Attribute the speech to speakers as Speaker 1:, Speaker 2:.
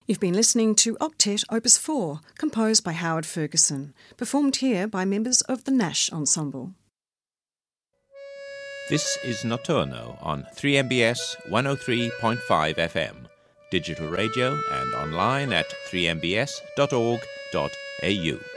Speaker 1: You've been listening to Octet Opus 4, composed by Howard Ferguson, performed here by members of the Nash Ensemble.
Speaker 2: This is Notturno on 3MBS 103.5 FM, digital radio and online at 3mbs.org.au.